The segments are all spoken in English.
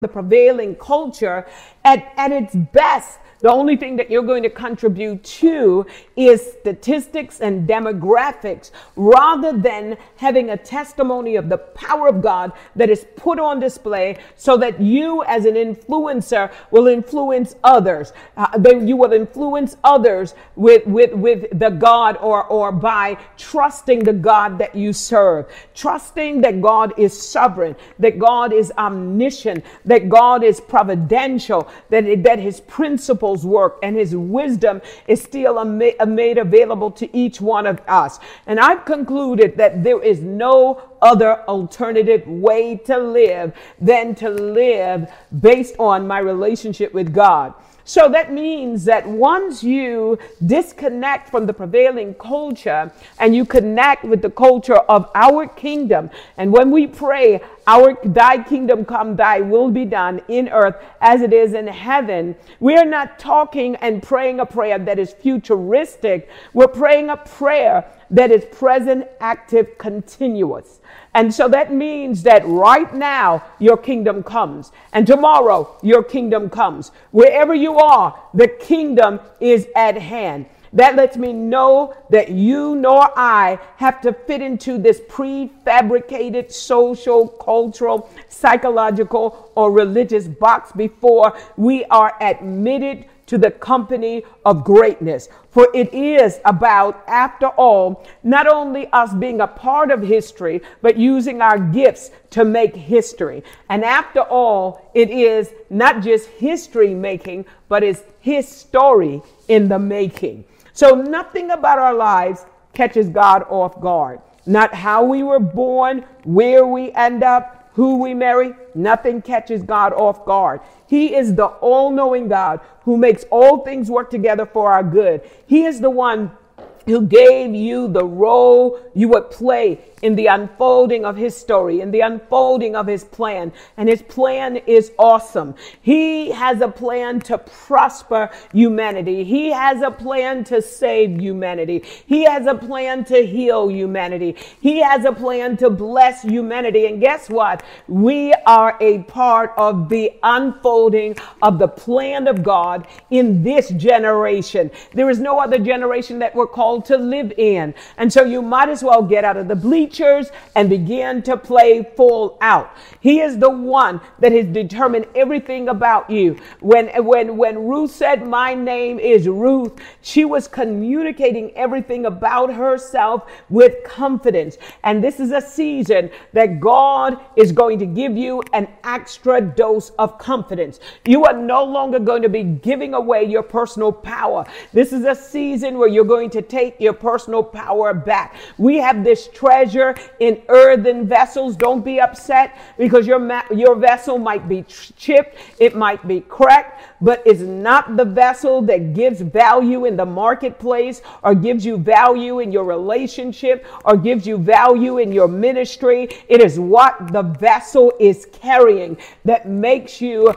the prevailing culture, at its best, the only thing that you're going to contribute to is statistics and demographics, rather than having a testimony of the power of God that is put on display so that you as an influencer will influence others. You will influence others with the God or by trusting the God that you serve, trusting that God is sovereign, that God is omniscient, that God is providential, that his principles work and his wisdom is still made available to each one of us. And I've concluded that there is no other alternative way to live than to live based on my relationship with God. So that means that once you disconnect from the prevailing culture and you connect with the culture of our kingdom, and when we pray, thy kingdom come, thy will be done in earth as it is in heaven, we are not talking and praying a prayer that is futuristic. We're praying a prayer that is present, active, continuous. And so that means that right now your kingdom comes, and tomorrow your kingdom comes. Wherever you are, the kingdom is at hand. That lets me know that you nor I have to fit into this prefabricated social, cultural, psychological, or religious box before we are admitted to the company of greatness. For it is about, after all, not only us being a part of history, but using our gifts to make history. And after all, it is not just history making, but it's his story in the making. So nothing about our lives catches God off guard. Not how we were born, where we end up, who we marry, nothing catches God off guard. He is the all-knowing God who makes all things work together for our good. He is the one who gave you the role you would play in the unfolding of his story, in the unfolding of his plan. And his plan is awesome. He has a plan to prosper humanity. He has a plan to save humanity. He has a plan to heal humanity. He has a plan to bless humanity. And guess what? We are a part of the unfolding of the plan of God in this generation. There is no other generation that we're called to live in. And so you might as well get out of the bleachers and begin to play full out. He is the one that has determined everything about you. When Ruth said, "My name is Ruth," she was communicating everything about herself with confidence. And this is a season that God is going to give you an extra dose of confidence. You are no longer going to be giving away your personal power. This is a season where you're going to take your personal power back. We have this treasure in earthen vessels. Don't be upset because your vessel might be chipped, it might be cracked, but it's not the vessel that gives value in the marketplace or gives you value in your relationship or gives you value in your ministry. It is what the vessel is carrying that makes you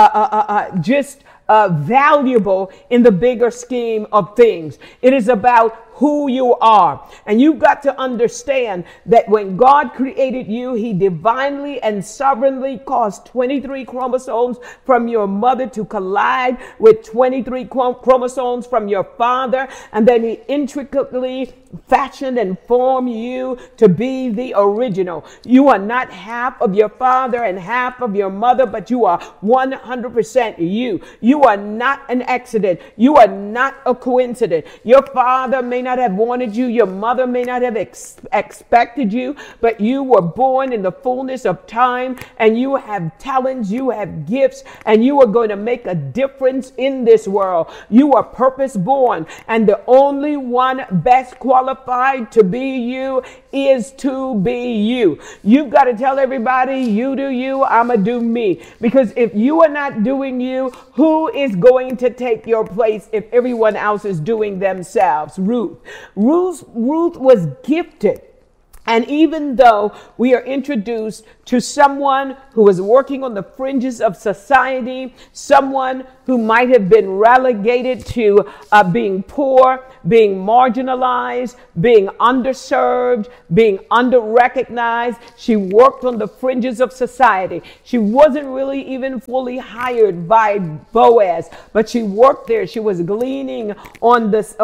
valuable in the bigger scheme of things. It is about who you are. And you've got to understand that when God created you, he divinely and sovereignly caused 23 chromosomes from your mother to collide with 23 chromosomes from your father. And then he intricately fashioned and formed you to be the original. You are not half of your father and half of your mother, but you are 100% you. You are not an accident. You are not a coincidence. Your father may not have wanted you. Your mother may not have expected you, but you were born in the fullness of time, and you have talents, you have gifts, and you are going to make a difference in this world. You are purpose born, and the only one best qualified to be you is to be you. You've got to tell everybody, you do you, I'ma do me. Because if you are not doing you, who is going to take your place if everyone else is doing themselves? Ruth was gifted. And even though we are introduced to someone who was working on the fringes of society, someone who might have been relegated to being poor, being marginalized, being underserved, being under-recognized. She worked on the fringes of society. She wasn't really even fully hired by Boaz, but she worked there. She was gleaning on this,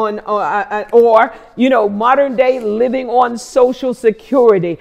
modern day living on Social Security.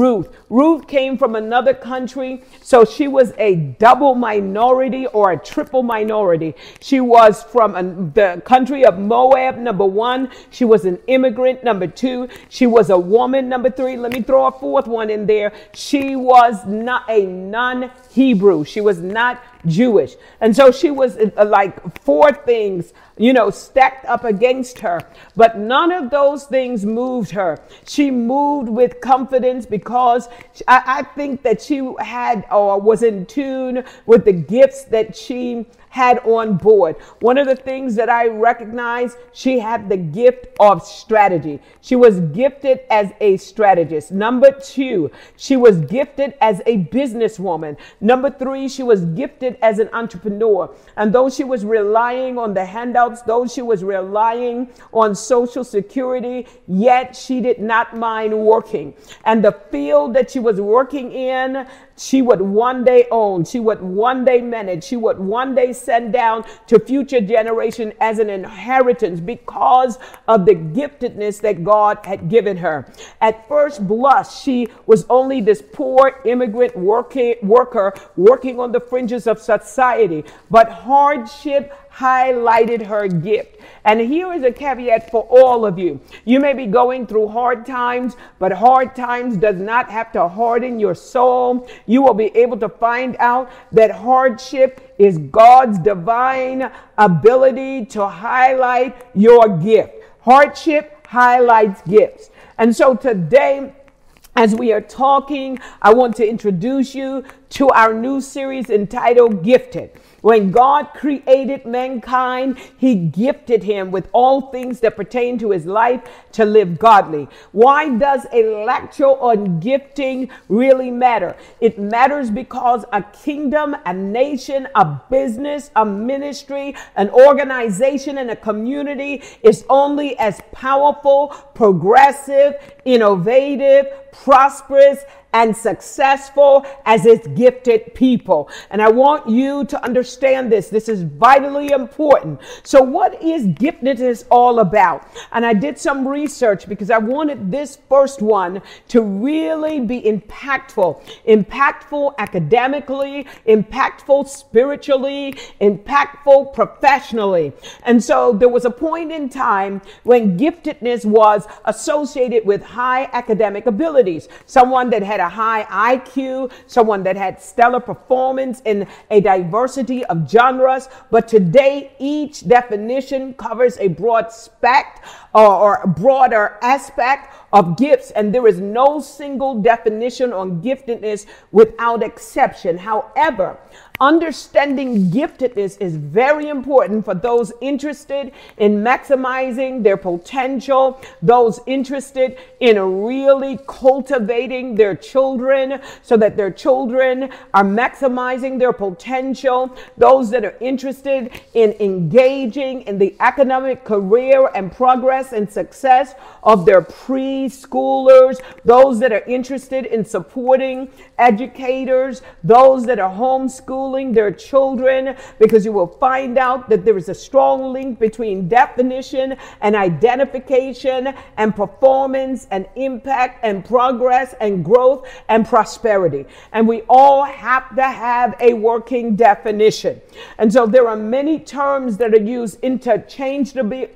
Ruth came from another country, so she was a double minority or a triple minority. She was from the country of Moab, number one. She was an immigrant, number two. She was a woman, number three. Let me throw a fourth one in there. She was not a non-Hebrew. She was not Jewish. And so she was like four things, stacked up against her. But none of those things moved her. She moved with confidence because I think that she had or was in tune with the gifts that she had on board. One of the things that I recognize, she had the gift of strategy. She was gifted as a strategist. Number two, she was gifted as a businesswoman. Number three, she was gifted as an entrepreneur. And though she was relying on the handouts, though she was relying on Social Security, yet she did not mind working. And the field that she was working in, she would one day own, she would one day manage, she would one day send down to future generation as an inheritance because of the giftedness that God had given her. At first blush, she was only this poor immigrant worker working on the fringes of society, but hardship highlighted her gift. And here is a caveat for all of you. You may be going through hard times, but hard times does not have to harden your soul. You will be able to find out that hardship is God's divine ability to highlight your gift. Hardship highlights gifts. And so today, as we are talking, I want to introduce you to our new series entitled Gifted. When God created mankind, he gifted him with all things that pertain to his life to live godly. Why does a lecture on gifting really matter? It matters because a kingdom, a nation, a business, a ministry, an organization, and a community is only as powerful, progressive, innovative, prosperous, and successful as its gifted people. And I want you to understand this. This is vitally important. So what is giftedness all about? And I did some research because I wanted this first one to really be impactful. Impactful academically, impactful spiritually, impactful professionally. And so there was a point in time when giftedness was associated with high academic abilities. Someone that had a high IQ, someone that had stellar performance in a diversity of genres. But today, each definition covers a broad spectrum or broader aspect of gifts, and there is no single definition on giftedness without exception. However, understanding giftedness is very important for those interested in maximizing their potential, those interested in really cultivating their children so that their children are maximizing their potential, those that are interested in engaging in the academic career and progress and success of their preschoolers, those that are interested in supporting educators, those that are homeschooling their children, because you will find out that there is a strong link between definition and identification and performance and impact and progress and growth and prosperity. And we all have to have a working definition. And so there are many terms that are used interchangeably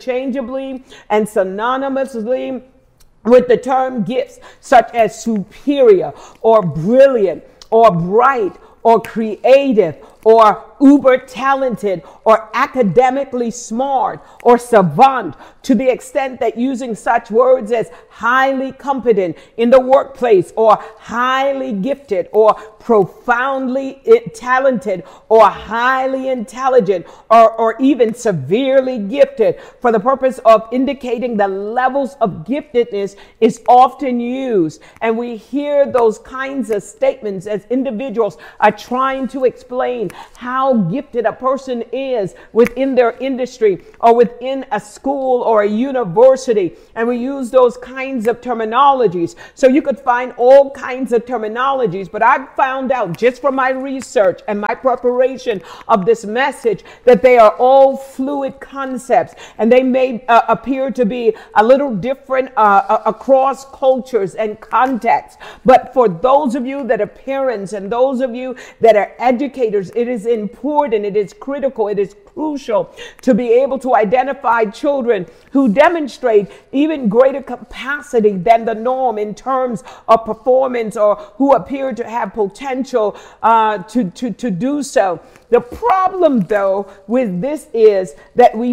and synonymously with the term gifts, such as superior or brilliant or bright or creative or uber talented or academically smart or savant, to the extent that using such words as highly competent in the workplace, or highly gifted, or profoundly talented, or highly intelligent, or even severely gifted, for the purpose of indicating the levels of giftedness, is often used. And we hear those kinds of statements as individuals are trying to explain how gifted a person is within their industry or within a school or a university. And we use those kinds of terminologies. So you could find all kinds of terminologies, but I've found out just from my research and my preparation of this message that they are all fluid concepts, and they may appear to be a little different across cultures and contexts. But for those of you that are parents and those of you that are educators, it is important, it is critical, it is crucial to be able to identify children who demonstrate even greater capacity than the norm in terms of performance, or who appear to have potential to do so. The problem, though, with this is that we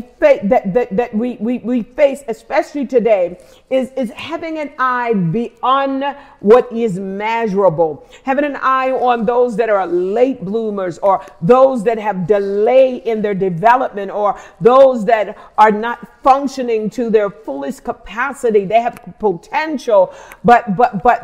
face, especially today, is having an eye beyond what is measurable, having an eye on those that are late bloomers, or those that have delay in their development, or those that are not functioning to their fullest capacity. They have potential, but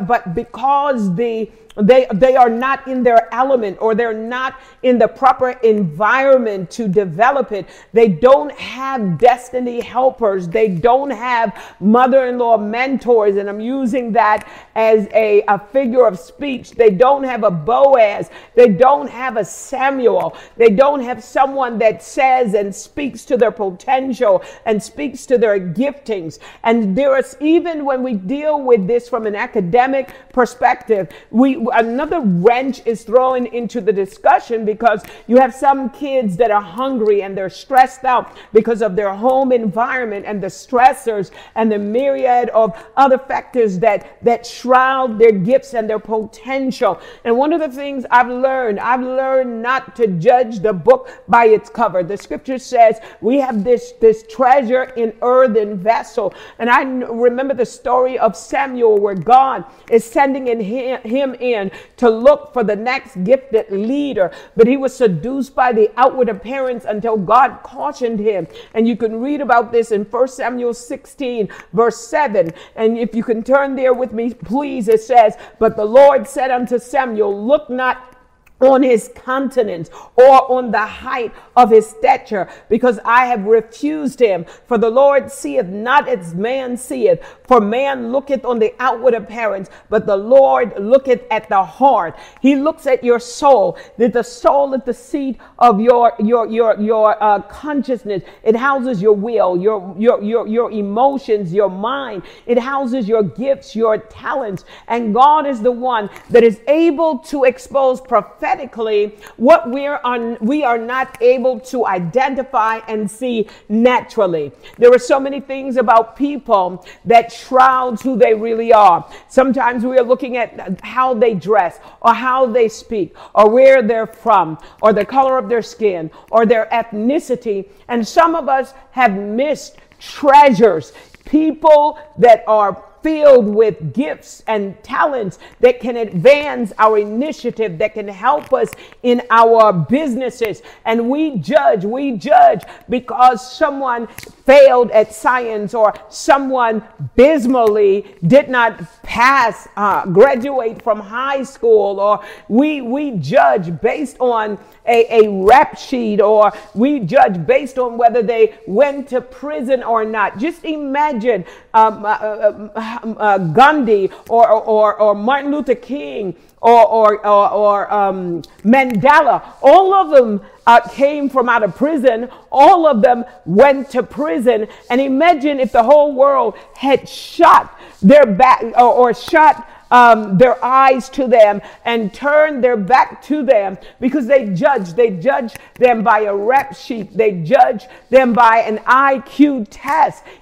because they are not in their element, or they're not in the proper environment to develop it. They don't have destiny helpers. They don't have mother-in-law mentors. And I'm using that as a figure of speech. They don't have a Boaz. They don't have a Samuel. They don't have someone that says and speaks to their potential and speaks to their giftings. And there is, even when we deal with this from an academic perspective, another wrench is thrown into the discussion, because you have some kids that are hungry and they're stressed out because of their home environment and the stressors and the myriad of other factors that shroud their gifts and their potential. And one of the things I've learned not to judge the book by its cover. The scripture says we have this treasure in earthen vessel. And I remember the story of Samuel, where God is sending him in to look for the next gifted leader, but he was seduced by the outward appearance until God cautioned him. And you can read about this in 1 Samuel 16 verse 7. And if you can turn there with me, please, it says, "But the Lord said unto Samuel, look not on his countenance, or on the height of his stature, because I have refused him. For the Lord seeth not as man seeth. For man looketh on the outward appearance, but the Lord looketh at the heart." He looks at your soul. That the soul is the seat of your consciousness. It houses your will, your emotions, your mind. It houses your gifts, your talents. And God is the one that is able to expose prophetically what we are not able to identify and see naturally. There are so many things about people that shrouds who they really are. Sometimes we are looking at how they dress, or how they speak, or where they're from, or the color of their skin, or their ethnicity. And some of us have missed treasures, people that are filled with gifts and talents that can advance our initiative, that can help us in our businesses. And we judge because someone failed at science, or someone abysmally did not graduate from high school, or we judge based on a rap sheet, or we judge based on whether they went to prison or not. Just imagine Gandhi or Martin Luther King or Mandela. All of them came from out of prison. All of them went to prison. And imagine if the whole world had shot their back, or shot their eyes to them and turn their back to them, because they judge them by a rap sheet. They judge them by an IQ test.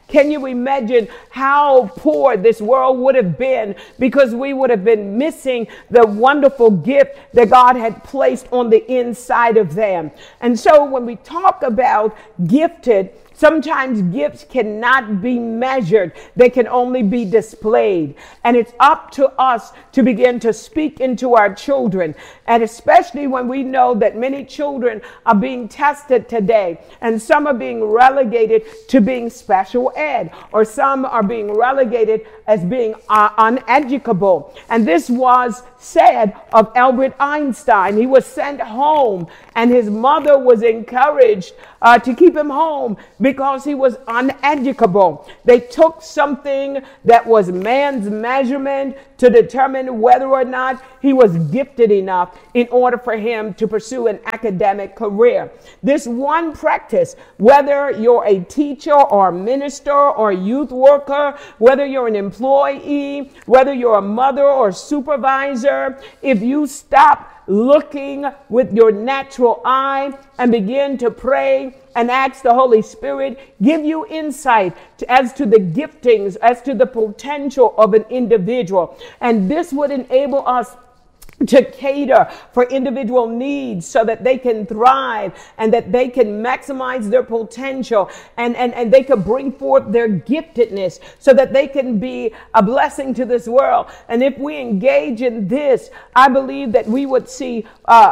Can you imagine how poor this world would have been, because we would have been missing the wonderful gift that God had placed on the inside of them? And so when we talk about gifted, sometimes gifts cannot be measured. They can only be displayed. And it's up to us to begin to speak into our children. And especially when we know that many children are being tested today, and some are being relegated to being special ed, or some are being relegated as being uneducable. And this was said of Albert Einstein. He was sent home, and his mother was encouraged to keep him home because he was uneducable. They took something that was man's measurement to determine whether or not he was gifted enough in order for him to pursue an academic career. This one practice, whether you're a teacher or a minister or a youth worker, whether you're an employee, whether you're a mother or supervisor, if you stop looking with your natural eye and begin to pray and ask the Holy Spirit, give you insight as to the giftings, as to the potential of an individual. And this would enable us to cater for individual needs so that they can thrive and that they can maximize their potential, and they can bring forth their giftedness so that they can be a blessing to this world. And if we engage in this, I believe that we would see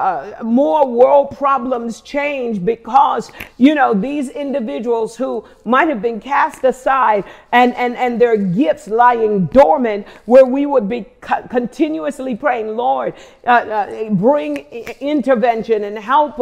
more world problems change, because, you know, these individuals who might have been cast aside and their gifts lying dormant, where we would be continuously praying, Lord, bring intervention and help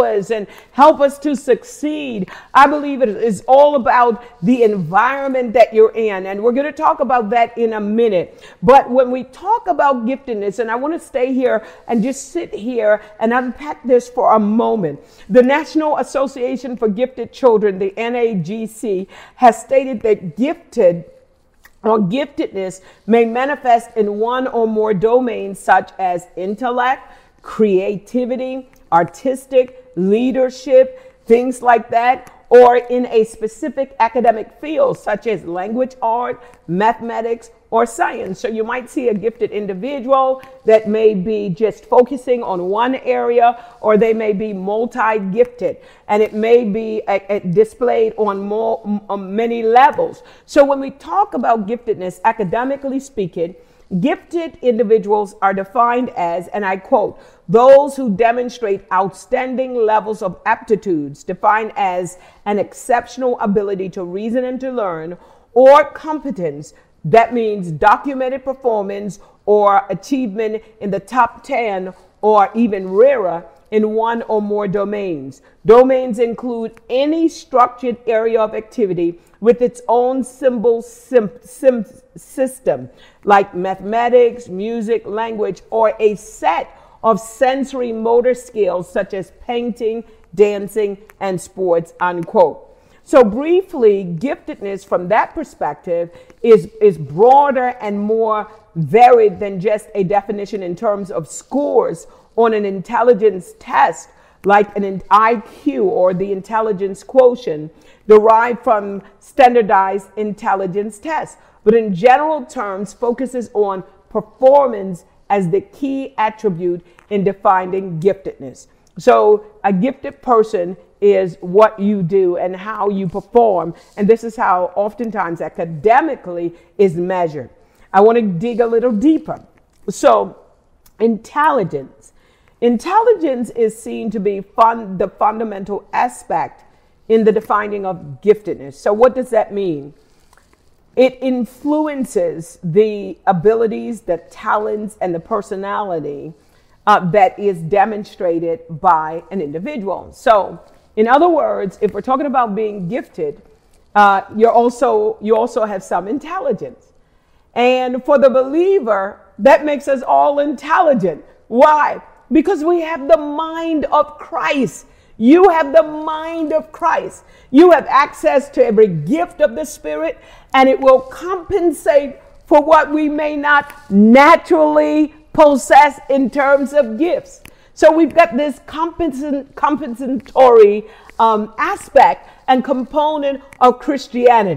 us to succeed. I believe it is all about the environment that you're in, and we're going to talk about that in a minute. But when we talk about giftedness, and I want to stay here and just sit here and unpack this for a moment. The National Association for Gifted Children, the NAGC, has stated that gifted or giftedness may manifest in one or more domains such as intellect, creativity, artistic, leadership, things like that, or in a specific academic field such as language art, mathematics, or science. So you might see a gifted individual that may be just focusing on one area, or they may be multi-gifted, and it may be displayed on many levels. So when we talk about giftedness, academically speaking, gifted individuals are defined as, and I quote, those who demonstrate outstanding levels of aptitudes, defined as an exceptional ability to reason and to learn, or competence. That means documented performance or achievement in the top 10 or even rarer in one or more domains. Domains include any structured area of activity with its own symbol system, like mathematics, music, language, or a set of sensory motor skills such as painting, dancing, and sports, unquote. So briefly, giftedness from that perspective is broader and more varied than just a definition in terms of scores on an intelligence test, like an IQ or the intelligence quotient derived from standardized intelligence tests, but in general terms focuses on performance as the key attribute in defining giftedness. So a gifted person is what you do and how you perform. And this is how oftentimes academically is measured. I want to dig a little deeper. So intelligence is seen to be the fundamental aspect in the defining of giftedness. So what does that mean? It influences the abilities, the talents, and the personality that is demonstrated by an individual. So in other words, if we're talking about being gifted, you also have some intelligence. And for the believer, that makes us all intelligent. Why? Because we have the mind of Christ. You have the mind of Christ. You have access to every gift of the Spirit, and it will compensate for what we may not naturally possess in terms of gifts. So we've got this compensatory aspect and component of Christianity.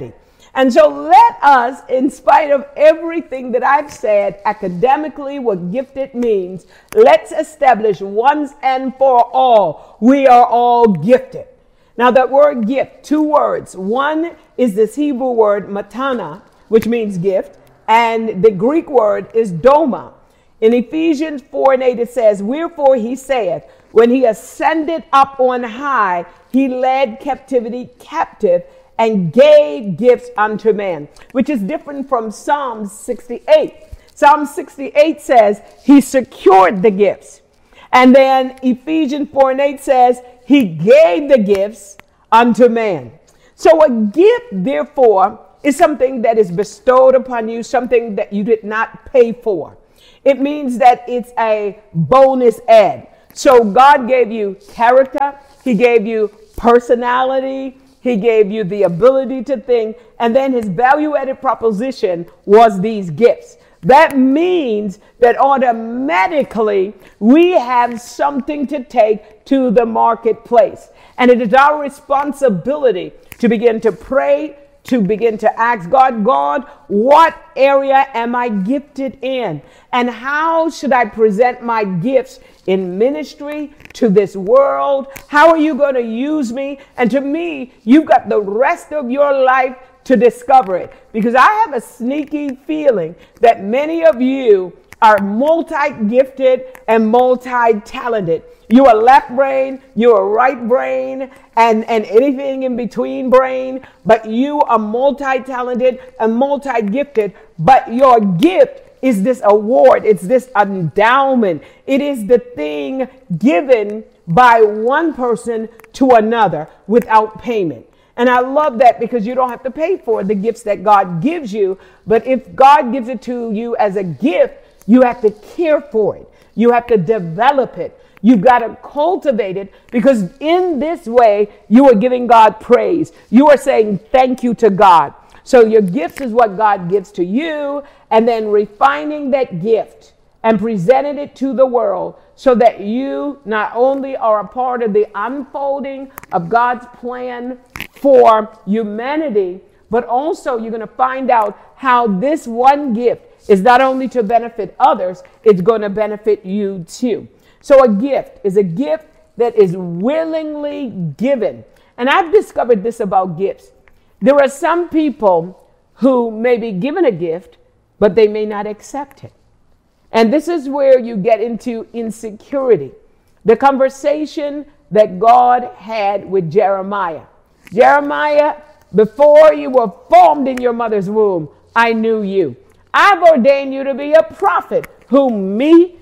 And so let us, in spite of everything that I've said academically, what gifted means, let's establish once and for all, we are all gifted. Now that word gift, two words. One is this Hebrew word matana, which means gift, and the Greek word is doma. In Ephesians 4:8 it says, wherefore he saith, when he ascended up on high, he led captivity captive and gave gifts unto man, which is different from Psalm 68. Psalm 68 says he secured the gifts. And then Ephesians 4:8 says he gave the gifts unto man. So a gift, therefore, is something that is bestowed upon you, something that you did not pay for. It means that it's a bonus add. So God gave you character, he gave you personality, he gave you the ability to think, and then his value-added proposition was these gifts. That means that automatically we have something to take to the marketplace. And it is our responsibility to begin to pray, to begin to ask God, God, what area am I gifted in? And how should I present my gifts in ministry to this world? How are you going to use me? And to me, you've got the rest of your life to discover it. Because I have a sneaky feeling that many of you are multi-gifted and multi-talented. You're a left brain, you're a right brain, and anything in between brain, but you are multi-talented and multi-gifted, but your gift is this award, it's this endowment. It is the thing given by one person to another without payment. And I love that because you don't have to pay for the gifts that God gives you, but if God gives it to you as a gift, you have to care for it. You have to develop it. You've got to cultivate it, because in this way, you are giving God praise. You are saying thank you to God. So your gifts is what God gives to you, and then refining that gift and presenting it to the world so that you not only are a part of the unfolding of God's plan for humanity, but also you're going to find out how this one gift is not only to benefit others, it's going to benefit you too. So a gift is a gift that is willingly given. And I've discovered this about gifts. There are some people who may be given a gift, but they may not accept it. And this is where you get into insecurity. The conversation that God had with Jeremiah. Jeremiah, before you were formed in your mother's womb, I knew you. I've ordained you to be a prophet, whom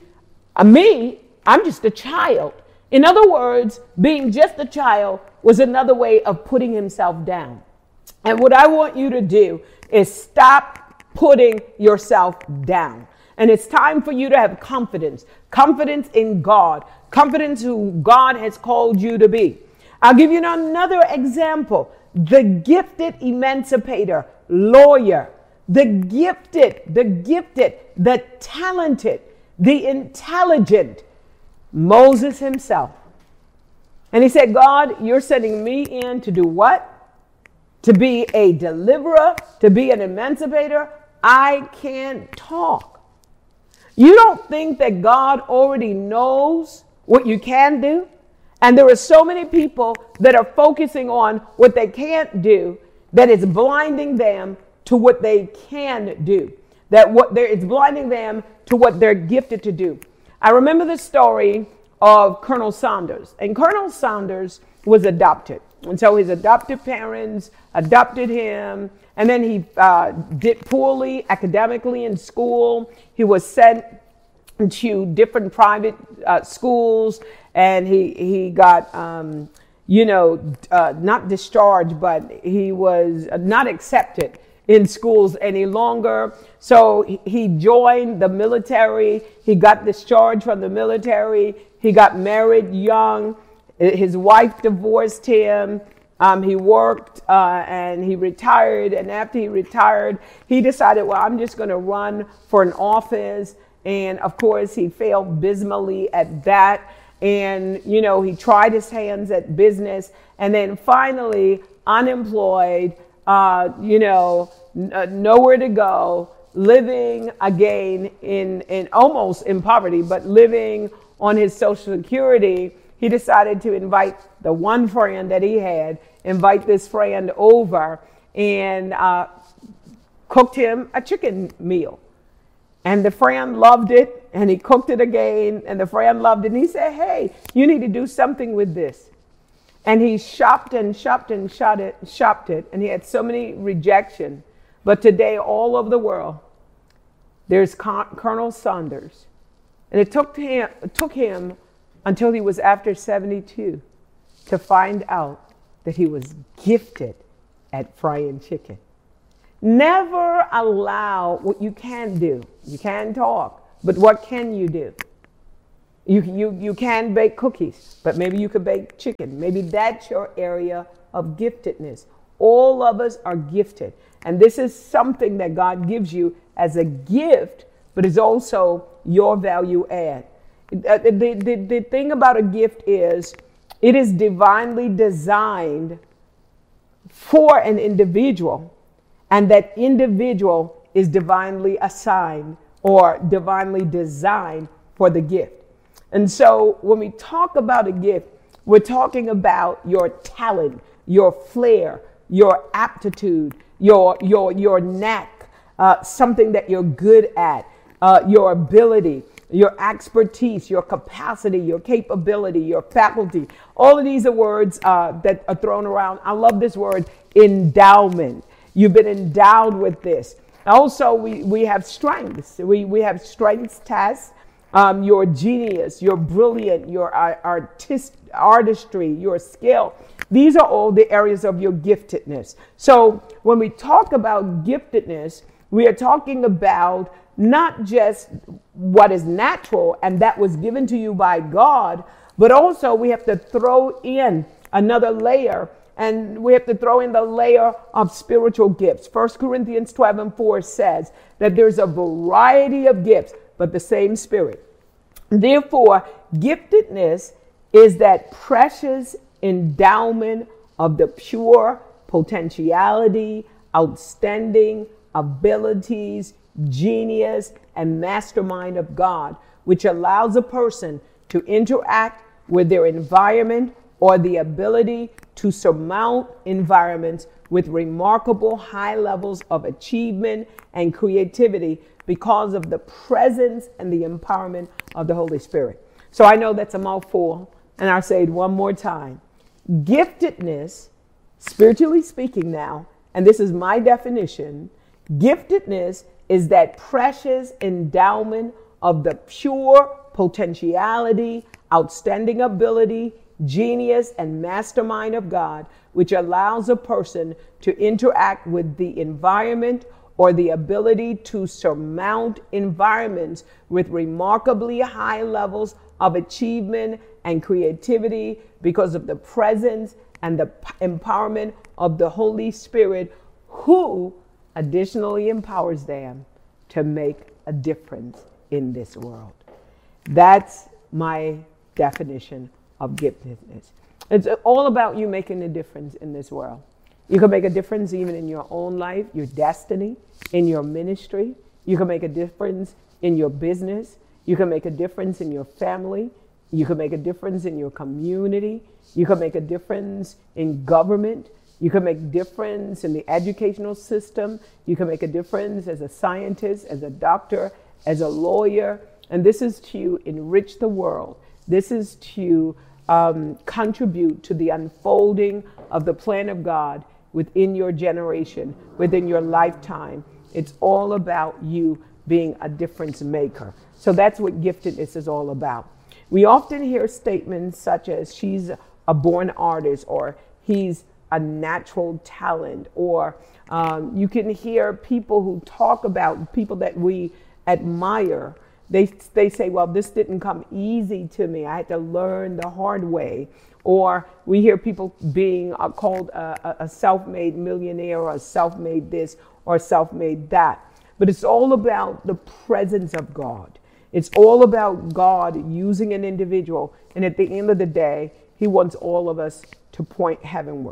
I'm just a child. In other words, being just a child was another way of putting himself down. And what I want you to do is stop putting yourself down. And it's time for you to have confidence in God, confidence who God has called you to be. I'll give you another example. The gifted emancipator, lawyer, the gifted, the talented, the intelligent, Moses himself. And he said, God, you're sending me in to do what? To be a deliverer, to be an emancipator. I can't talk. You don't think that God already knows what you can do? And there are so many people that are focusing on what they can't do, that it's blinding them to what they can do. It's blinding them to what they're gifted to do. I remember the story of Colonel Sanders. And Colonel Sanders was adopted. And so his adoptive parents adopted him. And then he did poorly academically in school. He was sent to different private schools. And he got, not discharged, but he was not accepted in schools any longer. So he joined the military. He got discharged from the military. He got married young. His wife divorced him. He worked and he retired. And after he retired, he decided, well, I'm just going to run for an office. And of course, he failed abysmally at that. And, he tried his hands at business. And then finally, unemployed, nowhere to go, living again in almost in poverty, but living on his Social Security, he decided to invite the one friend that he had, invite this friend over and cooked him a chicken meal. And the friend loved it, and he cooked it again, and the friend loved it. And he said, hey, you need to do something with this. And he shopped and shopped and shopped it, and he had so many rejection. But today, all over the world, there's Colonel Sanders. And it took him until he was after 72 to find out that he was gifted at frying chicken. Never allow what you can do. You can talk, but what can you do? You can bake cookies, but maybe you could bake chicken. Maybe that's your area of giftedness. All of us are gifted. And this is something that God gives you as a gift, but it's also your value add. The thing about a gift is it is divinely designed for an individual, and that individual is divinely assigned or divinely designed for the gift. And so when we talk about a gift, we're talking about your talent, your flair, your aptitude, your knack, something that you're good at, your ability, your expertise, your capacity, your capability, your faculty. All of these are words that are thrown around. I love this word, endowment. You've been endowed with this. Also, we have strengths. We have strengths tests. Your genius, your brilliant, your artistry, your skill. These are all the areas of your giftedness. So when we talk about giftedness, we are talking about not just what is natural and that was given to you by God, but also we have to throw in another layer, and we have to throw in the layer of spiritual gifts. 1 Corinthians 12:4 says that there's a variety of gifts, but the same Spirit. Therefore, giftedness is that precious endowment of the pure potentiality, outstanding abilities, genius, and mastermind of God, which allows a person to interact with their environment or the ability to surmount environments with remarkable high levels of achievement and creativity because of the presence and the empowerment of the Holy Spirit. So I know that's a mouthful, and I'll say it one more time. Giftedness, spiritually speaking now, and this is my definition, giftedness is that precious endowment of the pure potentiality, outstanding ability, genius, and mastermind of God, which allows a person to interact with the environment or the ability to surmount environments with remarkably high levels of achievement and creativity because of the presence and the empowerment of the Holy Spirit, who additionally empowers them to make a difference in this world. That's my definition of giftedness. It's all about you making a difference in this world. You can make a difference even in your own life, your destiny, in your ministry. You can make a difference in your business. You can make a difference in your family. You can make a difference in your community. You can make a difference in government. You can make a difference in the educational system. You can make a difference as a scientist, as a doctor, as a lawyer. And this is to enrich the world. This is to contribute to the unfolding of the plan of God within your generation, within your lifetime. It's all about you being a difference maker. So that's what giftedness is all about. We often hear statements such as she's a born artist, or he's a natural talent, or you can hear people who talk about people that we admire. They say, well, this didn't come easy to me. I had to learn the hard way. Or we hear people being called a self-made millionaire, or a self-made this, or self-made that. But it's all about the presence of God. It's all about God using an individual. And at the end of the day, he wants all of us to point heavenward.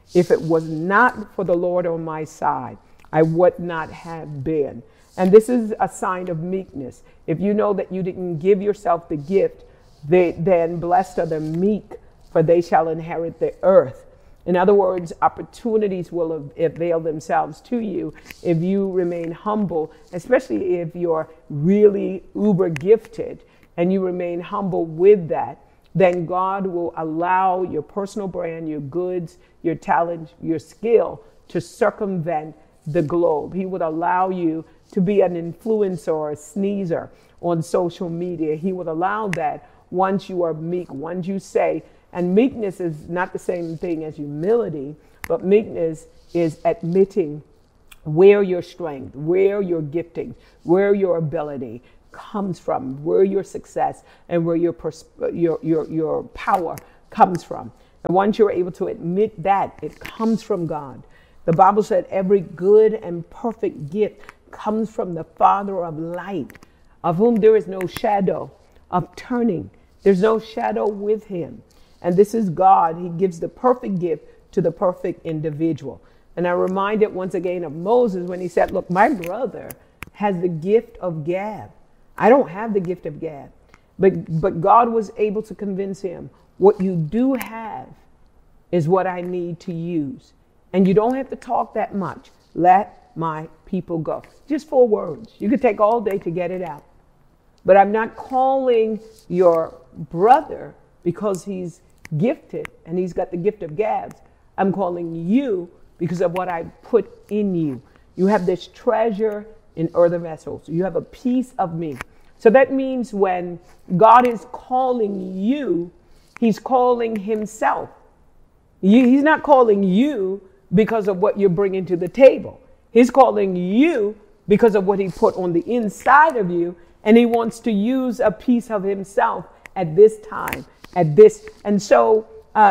If it was not for the Lord on my side, I would not have been. And this is a sign of meekness. If you know that you didn't give yourself the gift, then blessed are the meek, for they shall inherit the earth. In other words, opportunities will avail themselves to you if you remain humble, especially if you're really uber gifted and you remain humble with that. Then God will allow your personal brand, your goods, your talent, your skill to circumvent the globe. He would allow you to be an influencer or a sneezer on social media. He would allow that once you are meek, once you say, and meekness is not the same thing as humility, but meekness is admitting where your strength, where your gifting, where your ability comes from, where your success and where your power comes from. And once you're able to admit that it comes from God, the Bible said every good and perfect gift comes from the Father of light, of whom there is no shadow of turning. There's no shadow with him. And this is God. He gives the perfect gift to the perfect individual. And I'm reminded once again of Moses when he said, look, my brother has the gift of gab. I don't have the gift of gab. But God was able to convince him, what you do have is what I need to use. And you don't have to talk that much. Let my people go. Just 4 words. You could take all day to get it out. But I'm not calling your brother because he's gifted and he's got the gift of gabs. I'm calling you because of what I put in you. You have this treasure in earthen vessels. You have a piece of me. So that means when God is calling you, he's calling himself. He's not calling you because of what you're bringing to the table. He's calling you because of what he put on the inside of you. And he wants to use a piece of himself at this time, at this. And so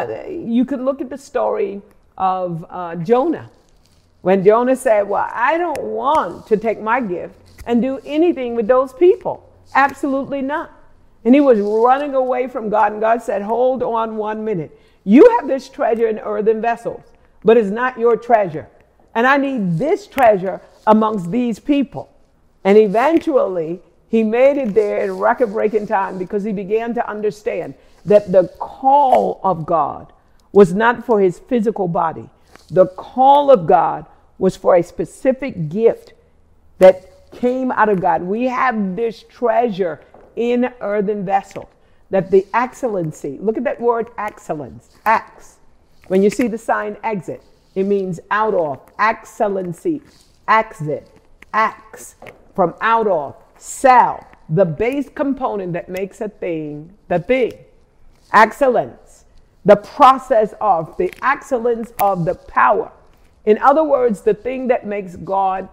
you could look at the story of Jonah. When Jonah said, well, I don't want to take my gift and do anything with those people. Absolutely not. And he was running away from God. And God said, hold on 1 minute. You have this treasure in earthen vessels, but it's not your treasure. And I need this treasure amongst these people. And eventually, he made it there in record-breaking time because he began to understand that the call of God was not for his physical body. The call of God was for a specific gift that came out of God. We have this treasure in earthen vessels. That the excellency, look at that word excellence, X. When you see the sign exit, it means out of, excellency, exit, X, from out of, cell, the base component that makes a thing, the thing. Excellence, the process of, the excellence of the power. In other words, the thing that makes God,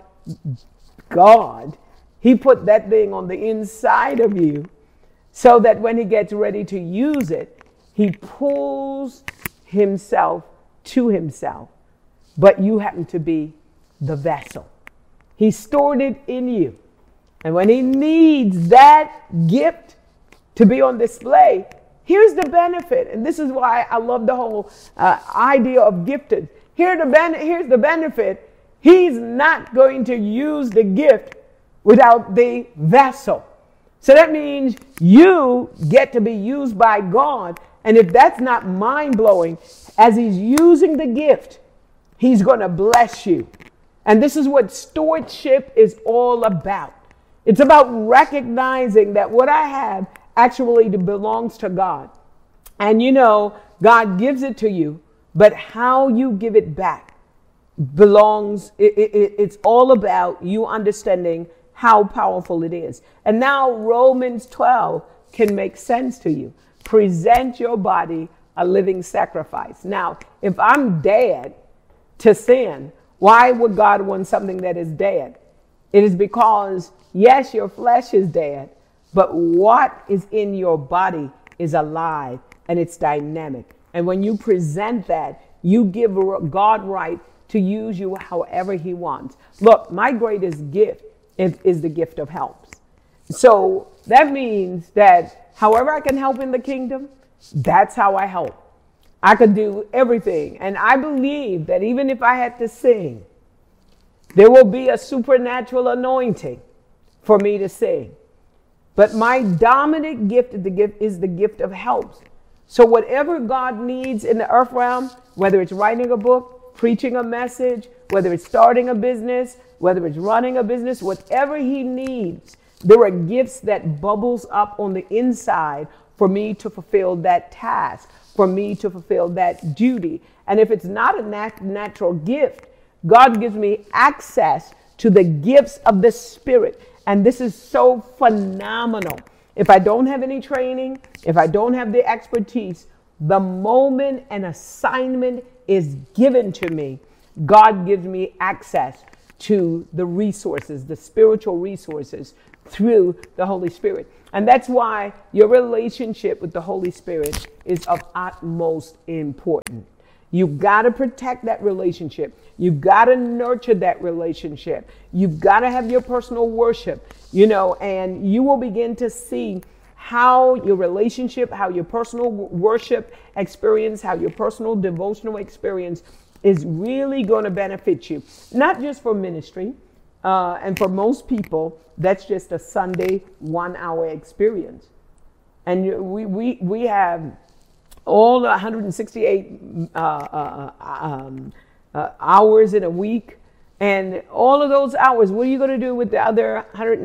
God, he put that thing on the inside of you so that when he gets ready to use it, he pulls himself to himself. But you happen to be the vessel. He stored it in you. And when he needs that gift to be on display, here's the benefit. And this is why I love the whole idea of gifted. Here's the benefit. He's not going to use the gift without the vessel. So that means you get to be used by God. And if that's not mind-blowing, as he's using the gift, he's going to bless you. And this is what stewardship is all about. It's about recognizing that what I have actually belongs to God. And you know, God gives it to you, but how you give it back belongs, it's all about you understanding how powerful it is. And now Romans 12 can make sense to you. Present your body a living sacrifice. Now, if I'm dead to sin, why would God want something that is dead? It is because, yes, your flesh is dead, but what is in your body is alive and it's dynamic. And when you present that, you give God right to use you however he wants. Look, my greatest gift is the gift of helps. So that means that however I can help in the kingdom, that's how I help. I could do everything. And I believe that even if I had to sing, there will be a supernatural anointing for me to sing. But my dominant gift is the gift of helps. So whatever God needs in the earth realm, whether it's writing a book, preaching a message, whether it's starting a business, whether it's running a business, whatever he needs, there are gifts that bubbles up on the inside for me to fulfill that task, for me to fulfill that duty. And if it's not a natural gift, God gives me access to the gifts of the Spirit. And this is so phenomenal. If I don't have any training, if I don't have the expertise, the moment an assignment is given to me, God gives me access to the resources, the spiritual resources through the Holy Spirit. And that's why your relationship with the Holy Spirit is of utmost importance. You've got to protect that relationship. You've got to nurture that relationship. You've got to have your personal worship, and you will begin to see how your relationship, how your personal worship experience, how your personal devotional experience is really going to benefit you. Not just for ministry, and for most people, that's just a Sunday 1 hour experience. And we have all the 168 hours in a week. And all of those hours, what are you going to do with the other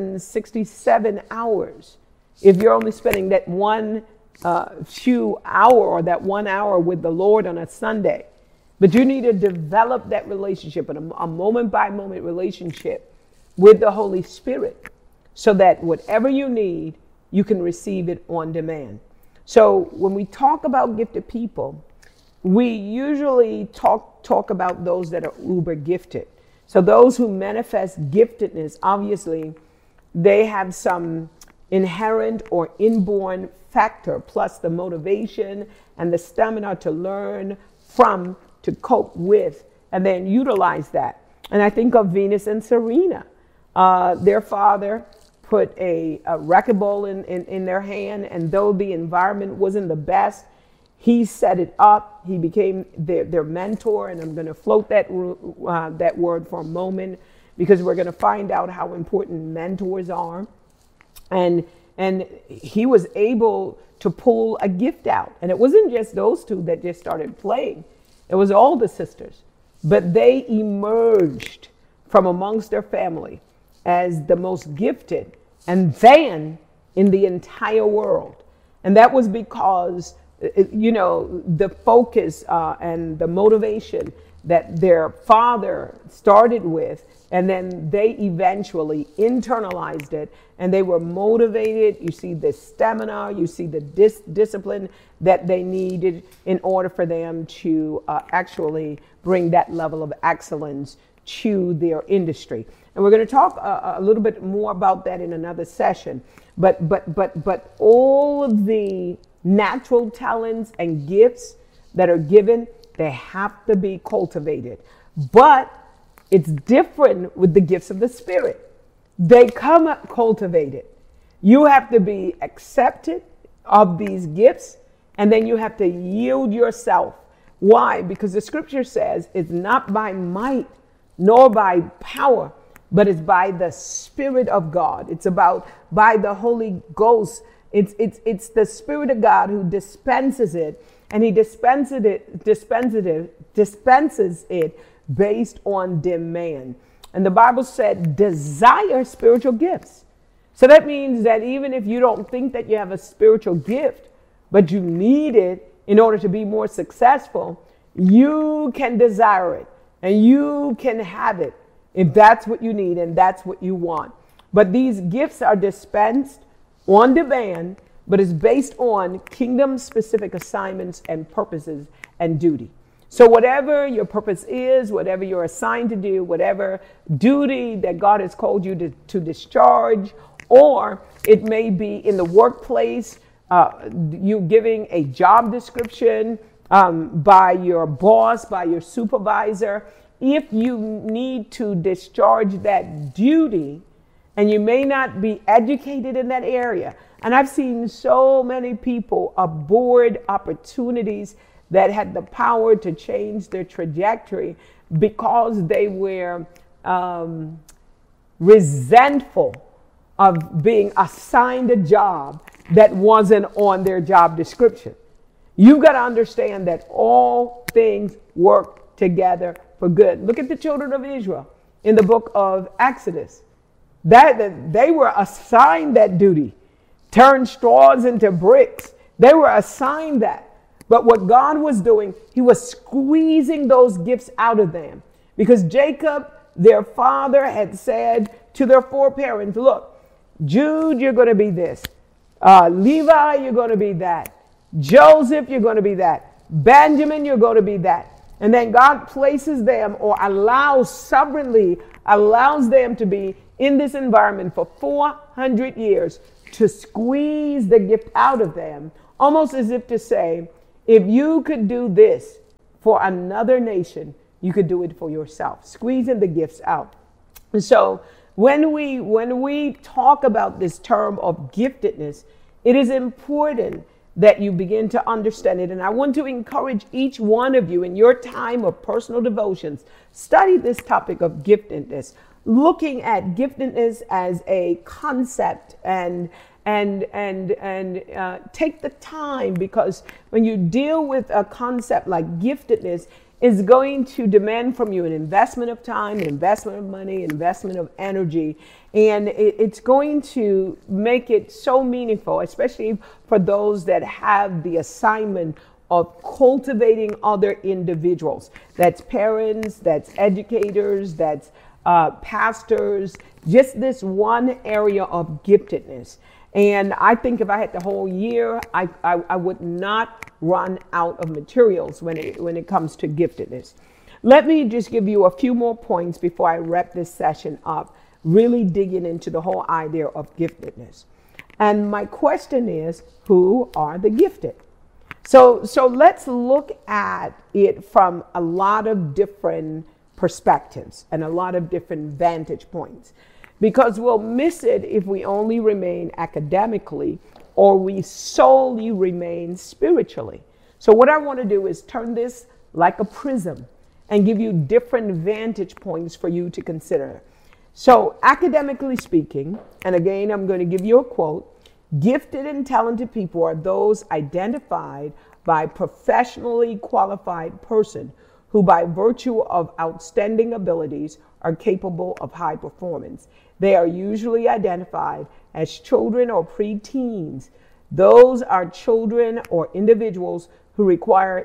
167 hours if you're only spending that one few hour or that 1 hour with the Lord on a Sunday? But you need to develop that relationship, and a moment by moment relationship with the Holy Spirit, so that whatever you need, you can receive it on demand. So when we talk about gifted people, we usually talk about those that are uber gifted. So those who manifest giftedness, obviously, they have some inherent or inborn factor, plus the motivation and the stamina to learn from, to cope with, and then utilize that. And I think of Venus and Serena. Their father put a racquetball in their hand, and though the environment wasn't the best, he set it up. He became their mentor, and I'm going to float that word for a moment, because we're going to find out how important mentors are. And he was able to pull a gift out. And it wasn't just those two that just started playing. It was all the sisters. But they emerged from amongst their family as the most gifted and then in the entire world. And that was because, the focus and the motivation that their father started with, and then they eventually internalized it, and they were motivated. You see the stamina, you see the discipline that they needed in order for them to actually bring that level of excellence to their industry. And we're going to talk a little bit more about that in another session. But all of the natural talents and gifts that are given, they have to be cultivated. But it's different with the gifts of the Spirit. They come up cultivated. You have to be accepted of these gifts, and then you have to yield yourself. Why? Because the scripture says it's not by might nor by power, but it's by the Spirit of God. It's about by the Holy Ghost. It's the Spirit of God who dispenses it, and he dispenses it based on demand. And the Bible said, desire spiritual gifts. So that means that even if you don't think that you have a spiritual gift, but you need it in order to be more successful, you can desire it and you can have it if that's what you need and that's what you want. But these gifts are dispensed on demand, but it's based on kingdom-specific assignments and purposes and duty. So whatever your purpose is, whatever you're assigned to do, whatever duty that God has called you to discharge, or it may be in the workplace, you giving a job description by your boss, by your supervisor. If you need to discharge that duty, and you may not be educated in that area, and I've seen so many people abort opportunities that had the power to change their trajectory because they were resentful of being assigned a job that wasn't on their job description. You've got to understand that all things work together for good. Look at the children of Israel in the book of Exodus. That they were assigned that duty. Turn straws into bricks. They were assigned that. But what God was doing, he was squeezing those gifts out of them. Because Jacob, their father, had said to their foreparents, look, Jude, you're going to be this. Levi, you're going to be that. Joseph, you're going to be that. Benjamin, you're going to be that. And then God places them, or sovereignly allows them to be in this environment for 400 years to squeeze the gift out of them, almost as if to say, if you could do this for another nation, you could do it for yourself, squeezing the gifts out. And so when we talk about this term of giftedness, it is important that you begin to understand it. And I want to encourage each one of you in your time of personal devotions, study this topic of giftedness, looking at giftedness as a concept and take the time, because when you deal with a concept like giftedness, it's going to demand from you an investment of time, an investment of money, investment of energy, and it's going to make it so meaningful, especially for those that have the assignment of cultivating other individuals. That's parents, that's educators, that's pastors, just this one area of giftedness. And I think if I had the whole year, I would not run out of materials when it comes to giftedness. Let me just give you a few more points before I wrap this session up, really digging into the whole idea of giftedness. And my question is, who are the gifted? So let's look at it from a lot of different perspectives and a lot of different vantage points, because we'll miss it if we only remain academically or we solely remain spiritually. So what I want to do is turn this like a prism and give you different vantage points for you to consider. So academically speaking, and again, I'm going to give you a quote, gifted and talented people are those identified by a professionally qualified person who by virtue of outstanding abilities are capable of high performance. They are usually identified as children or preteens. Those are children or individuals who require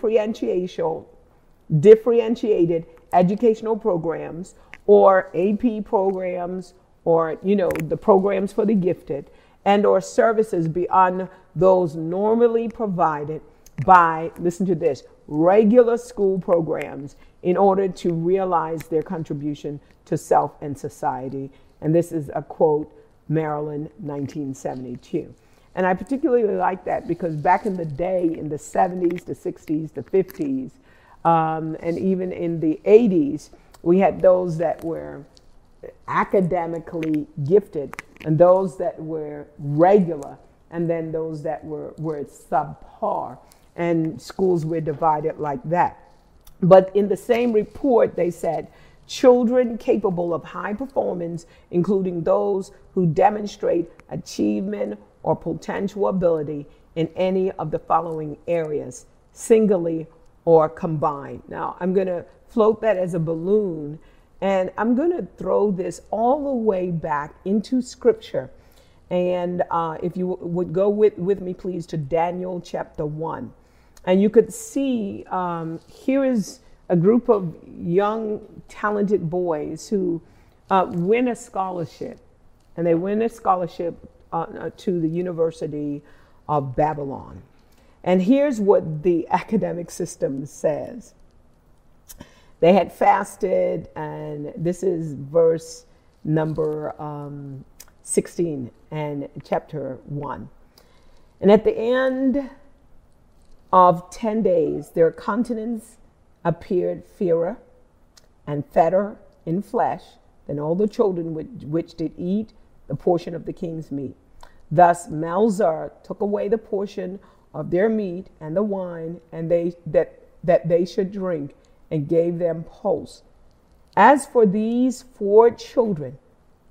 differentiated educational programs or AP programs, or the programs for the gifted, and or services beyond those normally provided by, listen to this, regular school programs in order to realize their contribution to self and society. And this is a quote, Maryland, 1972. And I particularly like that because back in the day, in the 70s, the 60s, the 50s, and even in the 80s, we had those that were academically gifted and those that were regular, and then those that were subpar. And schools were divided like that. But in the same report, they said, children capable of high performance, including those who demonstrate achievement or potential ability in any of the following areas, singly or combined. Now, I'm going to float that as a balloon, and I'm going to throw this all the way back into Scripture. And if you would go with me, please, to Daniel chapter 1. And you could see here is a group of young, talented boys who win a scholarship. And they win a scholarship to the University of Babylon. And here's what the academic system says. They had fasted, and this is verse number 16 and chapter 1. And at the end of 10 days, their countenance appeared fairer and fatter in flesh than all the children which did eat the portion of the king's meat. Thus Melzar took away the portion of their meat and the wine, and that they should drink, and gave them pulse. As for these 4 children,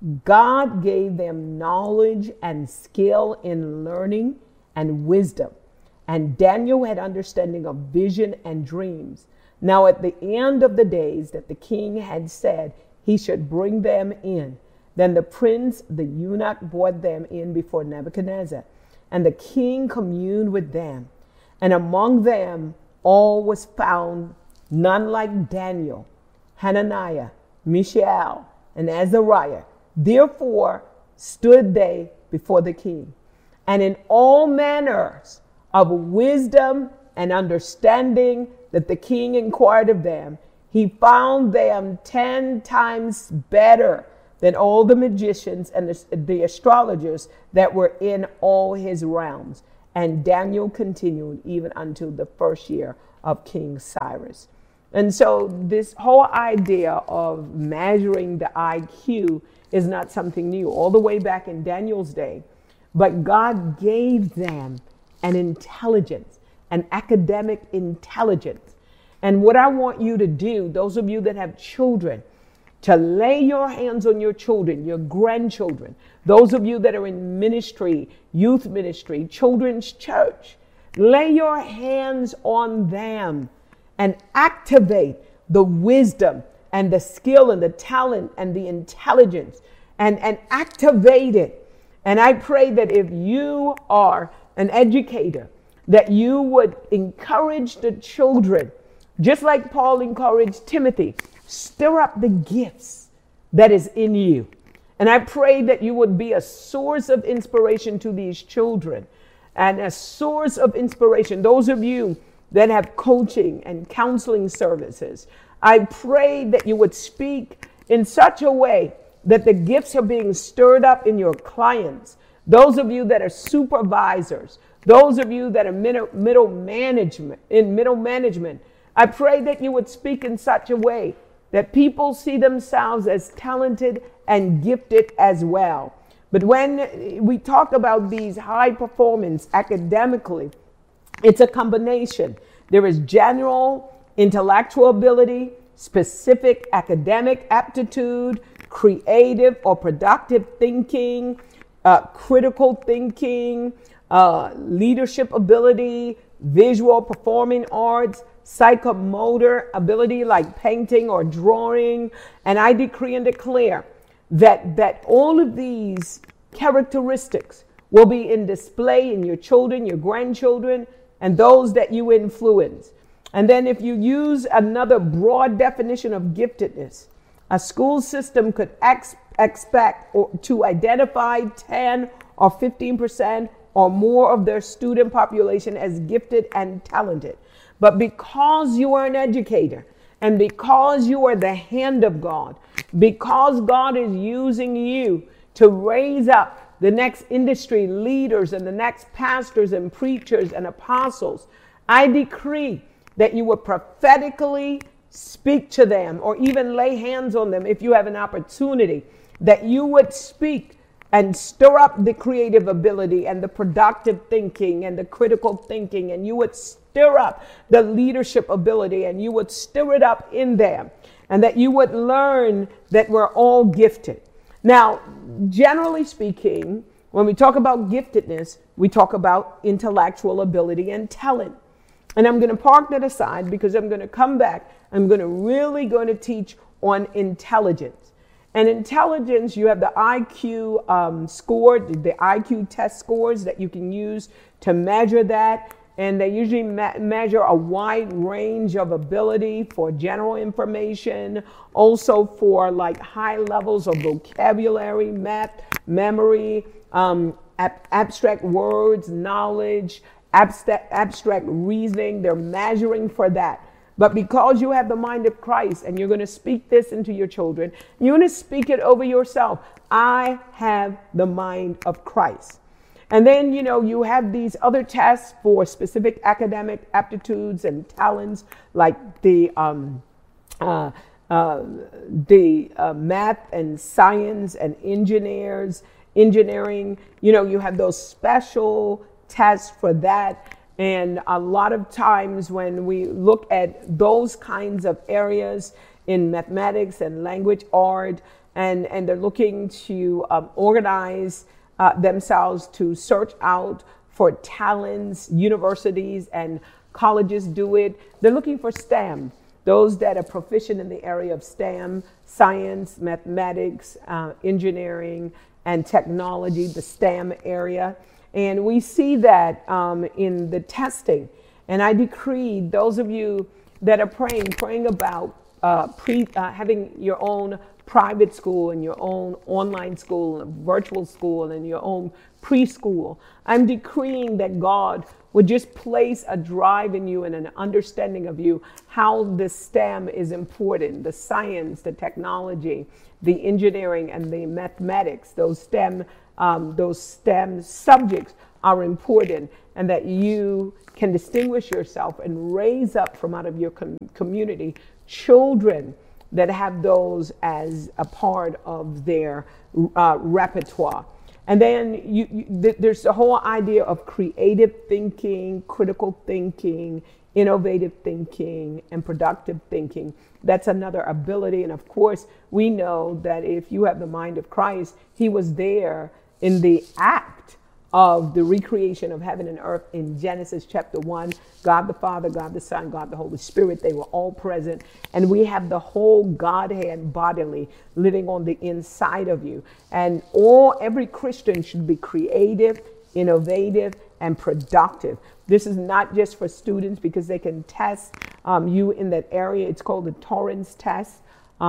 God gave them knowledge and skill in learning and wisdom. And Daniel had understanding of vision and dreams. Now at the end of the days that the king had said he should bring them in, then the prince, the eunuch, brought them in before Nebuchadnezzar. And the king communed with them. And among them all was found none like Daniel, Hananiah, Mishael, and Azariah. Therefore stood they before the king. And in all manners of wisdom and understanding that the king inquired of them, he found them 10 times better than all the magicians and the astrologers that were in all his realms. And Daniel continued even until the first year of King Cyrus. And so this whole idea of measuring the IQ is not something new, all the way back in Daniel's day. But God gave them an intelligence, an academic intelligence. And what I want you to do, those of you that have children, to lay your hands on your children, your grandchildren, those of you that are in ministry, youth ministry, children's church, lay your hands on them and activate the wisdom and the skill and the talent and the intelligence and activate it. And I pray that if you are an educator, that you would encourage the children, just like Paul encouraged Timothy, stir up the gifts that is in you. And I pray that you would be a source of inspiration to these children and a source of inspiration. Those of you that have coaching and counseling services, I pray that you would speak in such a way that the gifts are being stirred up in your clients. Those of you that are supervisors, those of you that are middle management, I pray that you would speak in such a way that people see themselves as talented and gifted as well. But when we talk about these high performance academically, it's a combination. There is general intellectual ability, specific academic aptitude, creative or productive thinking, critical thinking, leadership ability, visual performing arts, psychomotor ability like painting or drawing. And I decree and declare that all of these characteristics will be in display in your children, your grandchildren, and those that you influence. And then if you use another broad definition of giftedness, a school system could expect to identify 10 or 15% or more of their student population as gifted and talented. But because you are an educator and because you are the hand of God, because God is using you to raise up the next industry leaders and the next pastors and preachers and apostles, I decree that you will prophetically speak to them or even lay hands on them if you have an opportunity, that you would speak and stir up the creative ability and the productive thinking and the critical thinking, and you would stir up the leadership ability and you would stir it up in them, and that you would learn that we're all gifted. Now, generally speaking, when we talk about giftedness, we talk about intellectual ability and talent. And I'm going to park that aside because I'm going to come back. I'm going to teach on intelligence. And intelligence, you have the IQ score, the IQ test scores that you can use to measure that. And they usually measure a wide range of ability for general information, also for like high levels of vocabulary, math, memory, abstract words, knowledge, abstract reasoning. They're measuring for that. But because you have the mind of Christ and you're going to speak this into your children, you're going to speak it over yourself. I have the mind of Christ. And then, you have these other tests for specific academic aptitudes and talents, like the math and science and engineering. You have those special tests for that. And a lot of times when we look at those kinds of areas in mathematics and language art, and they're looking to organize themselves to search out for talents, universities and colleges do it. They're looking for STEM, those that are proficient in the area of STEM, science, mathematics, engineering, and technology, the STEM area. And we see that in the testing. And I decree those of you that are praying about having your own private school and your own online school and virtual school and your own preschool, I'm decreeing that God would just place a drive in you and an understanding of you how the STEM is important, the science, the technology, the engineering, and the mathematics. Those STEM subjects are important, and that you can distinguish yourself and raise up from out of your community children that have those as a part of their repertoire. And then there's the whole idea of creative thinking, critical thinking, innovative thinking, and productive thinking. That's another ability. And of course, we know that if you have the mind of Christ, he was there in the act of the recreation of heaven and earth in Genesis chapter 1. God the Father, God the Son, God the Holy Spirit, they were all present. And we have the whole Godhead bodily living on the inside of you. And every Christian should be creative, innovative, and productive. This is not just for students because they can test you in that area. It's called the Torrance test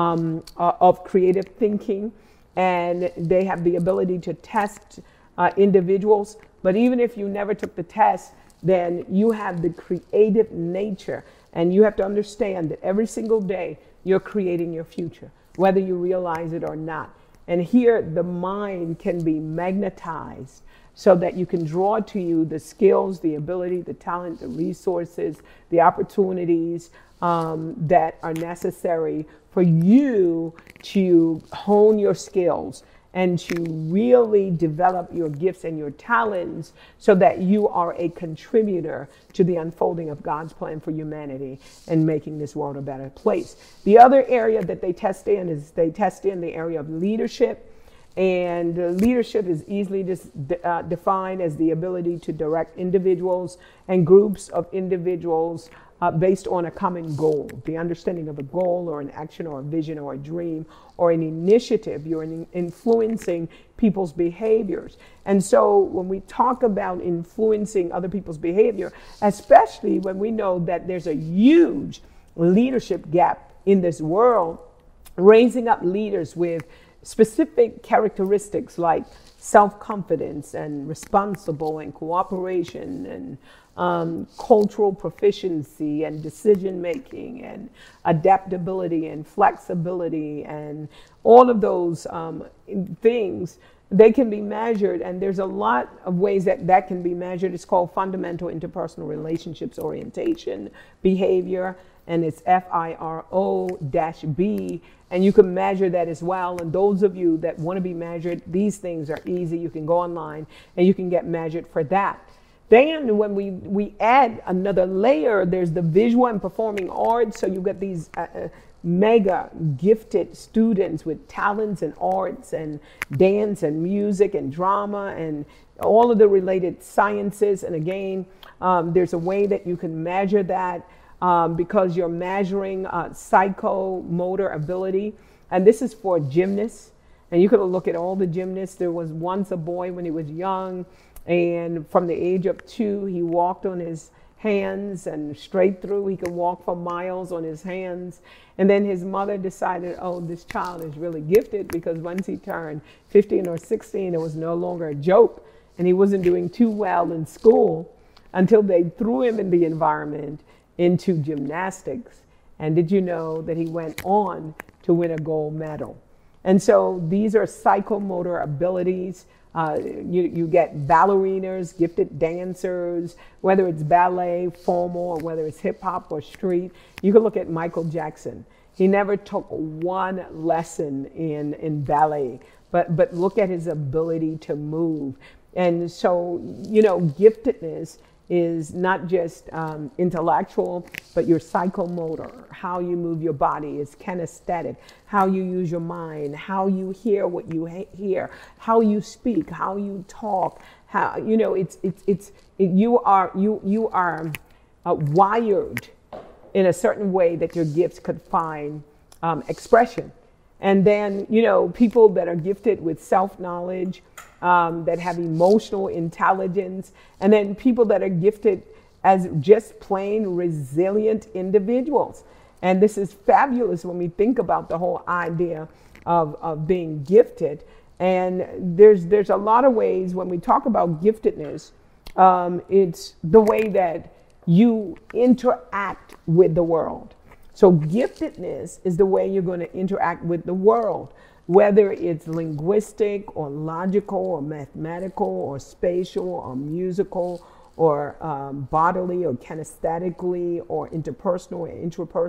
of creative thinking. And they have the ability to test individuals. But even if you never took the test, then you have the creative nature. And you have to understand that every single day you're creating your future, whether you realize it or not. And here the mind can be magnetized so that you can draw to you the skills, the ability, the talent, the resources, the opportunities that are necessary for you to hone your skills and to really develop your gifts and your talents so that you are a contributor to the unfolding of God's plan for humanity and making this world a better place. The other area that they test in is they test in the area of leadership. And leadership is easily defined as the ability to direct individuals and groups of individuals based on a common goal, the understanding of a goal or an action or a vision or a dream or an initiative. You're influencing people's behaviors. And so when we talk about influencing other people's behavior, especially when we know that there's a huge leadership gap in this world, raising up leaders with specific characteristics like self-confidence and responsible and cooperation and cultural proficiency and decision-making and adaptability and flexibility and all of those things, they can be measured. And there's a lot of ways that can be measured. It's called fundamental interpersonal relationships orientation behavior, and it's FIRO-B. And you can measure that as well. And those of you that want to be measured, these things are easy. You can go online and you can get measured for that. Then when we add another layer, there's the visual and performing arts. So you get these mega gifted students with talents in arts and dance and music and drama and all of the related sciences. And again, there's a way that you can measure that because you're measuring psychomotor ability. And this is for gymnasts. And you could look at all the gymnasts. There was once a boy when he was young, and from the age of 2, he walked on his hands and straight through. He could walk for miles on his hands. And then his mother decided, oh, this child is really gifted, because once he turned 15 or 16, it was no longer a joke. And he wasn't doing too well in school until they threw him in the environment into gymnastics. And did you know that he went on to win a gold medal? And so these are psychomotor abilities. You get ballerinas, gifted dancers, whether it's ballet, formal, or whether it's hip hop or street. You can look at Michael Jackson. He never took one lesson in ballet, but look at his ability to move. And so, you know, giftedness is not just intellectual, but your psychomotor, how you move your body is kinesthetic, how you use your mind, how you hear what you hear, how you speak, how you talk, how, you know, you are wired in a certain way that your gifts could find expression. And then, you know, people that are gifted with self-knowledge, that have emotional intelligence, and then people that are gifted as just plain resilient individuals. And this is fabulous when we think about the whole idea of being gifted. And there's a lot of ways when we talk about giftedness, it's the way that you interact with the world. So giftedness is the way you're going to interact with the world, whether it's linguistic or logical or mathematical or spatial or musical or bodily or kinesthetically or interpersonal or intrapersonal.